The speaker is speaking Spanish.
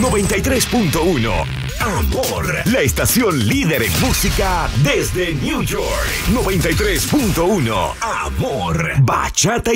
93.1 Amor, la estación líder en música desde New York. 93.1 Amor, bachata y